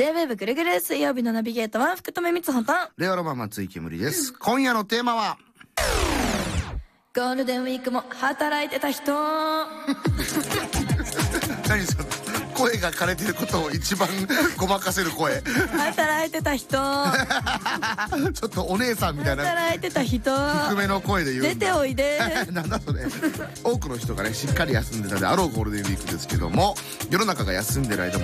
J-WAVE ぐるぐる水曜日のナビゲートは福留光穂とレオロマ松井けむりです。今夜のテーマはゴールデンウィークも働いてた人何その声が枯れてることを一番ごまかせる声働いてた人ちょっとお姉さんみたいな働いてた人低めの声で言うんだ。 出ておいでなんだそれ多くの人がねしっかり休んでたであろうゴールデンウィークですけども、世の中が休んでる間も